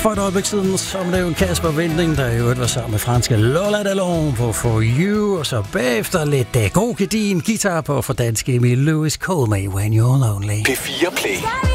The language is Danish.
For et øjeblik siden, som nævnt Kasper Winding, der i øvrigt var sammen med franske Lola Dallon på For You, og så bagefter lidt god gedin guitar på for danske Emil Lewis, Call Me When You're Lonely. P4 Play.